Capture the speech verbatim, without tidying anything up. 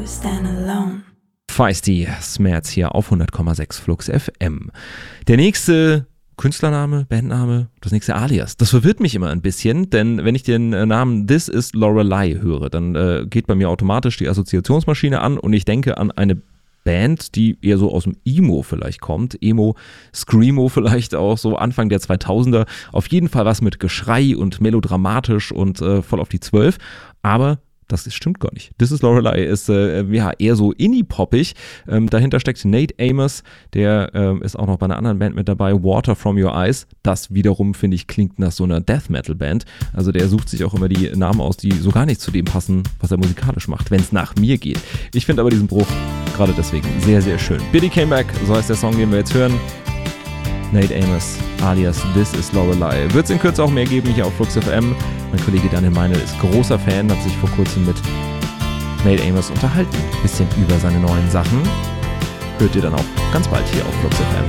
Stand alone. Feisty Smerz hier auf hundert Komma sechs Flux F M. Der nächste Künstlername, Bandname, das nächste Alias. Das verwirrt mich immer ein bisschen, denn wenn ich den äh, Namen This is Lorelei höre, dann äh, geht bei mir automatisch die Assoziationsmaschine an und ich denke an eine Band, die eher so aus dem Emo vielleicht kommt. Emo, Screamo vielleicht auch, so Anfang der zweitausender. Auf jeden Fall was mit Geschrei und melodramatisch und äh, voll auf die Zwölf. Aber das ist, stimmt gar nicht. This is Lorelei ist äh, ja, eher so indie-poppig. Ähm, dahinter steckt Nate Amos, der äh, ist auch noch bei einer anderen Band mit dabei, Water From Your Eyes. Das wiederum, finde ich, klingt nach so einer Death-Metal-Band. Also der sucht sich auch immer die Namen aus, die so gar nicht zu dem passen, was er musikalisch macht, wenn es nach mir geht. Ich finde aber diesen Bruch gerade deswegen sehr, sehr schön. Biddy Came Back, so heißt der Song, den wir jetzt hören. Nate Amos alias This is Lorelei. Wird es in Kürze auch mehr geben hier auf Flux F M. Mein Kollege Daniel Meinl ist großer Fan, hat sich vor kurzem mit Nate Amos unterhalten. Bisschen über seine neuen Sachen. Hört ihr dann auch ganz bald hier auf Flux F M.